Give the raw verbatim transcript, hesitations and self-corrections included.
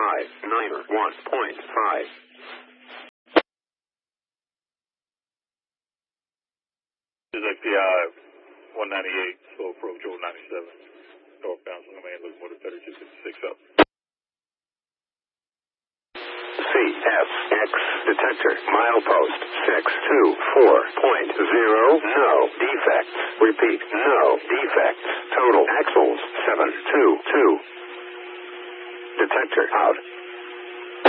five nine one point five. This is X P I one ninety-eight, slow approach over ninety-seven. Northbound, so man looking for the thirty-two fifty-six up. C F X detector, milepost six two four point zero, no defects. Repeat, no defects. Total axles seven two two. Detector out.